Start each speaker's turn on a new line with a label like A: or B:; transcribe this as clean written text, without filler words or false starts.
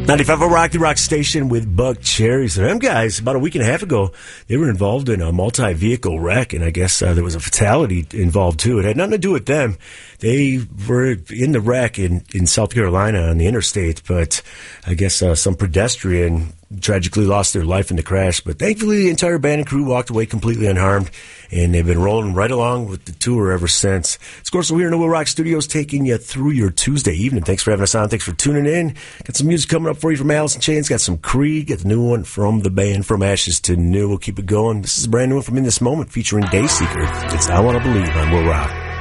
A: 95 Rock, the rock station with Buck Cherry. So them guys, about a week and a half ago, they were involved in a multi-vehicle wreck, and I guess there was a fatality involved too. It had nothing to do with them. They were in the wreck in South Carolina on the interstate, but I guess some pedestrian tragically lost their life in the crash. But thankfully, the entire band and crew walked away completely unharmed, and they've been rolling right along with the tour ever since. Of course, we're here in the Will Rock Studios taking you through your Tuesday evening. Thanks for having us on. Thanks for tuning in. Got some music coming up for you from Alice in Chains. Got some Creed. Got the new one from the band From Ashes to New. We'll keep it going. This is a brand new one from In This Moment featuring Dayseeker. It's I Want to Believe on Will Rock.